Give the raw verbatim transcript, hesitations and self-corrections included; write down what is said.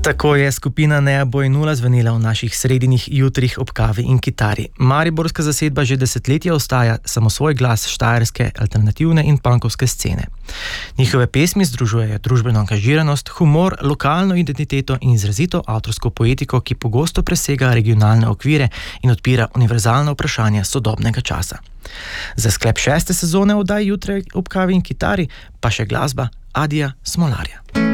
Tako je skupina Nea Boj nula zvenela v naših sredinjih jutrih ob kavi in kitari. Mariborska zasedba že desetletja ostaja samosvoj glas štajerske, alternativne in punkovske scene. Njihove pesmi združujejo družbeno angažiranost, humor, lokalno identiteto in izrazito avtorsko poetiko, ki pogosto presega regionalne okvire in odpira univerzalna vprašanja sodobnega časa. Za sklep šeste sezone oddaj Jutre ob kavi in kitari pa še glasba Adija Smolarja.